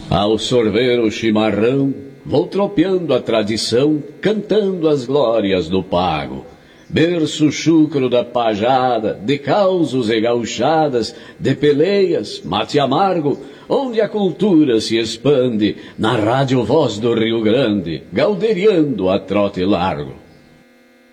Ao sorver o chimarrão, vou tropeando a tradição, cantando as glórias do pago. Berço chucro da pajada, de causos e gauchadas, de peleias, mate amargo, onde a cultura se expande, na rádio voz do Rio Grande, gauderiando a trote largo.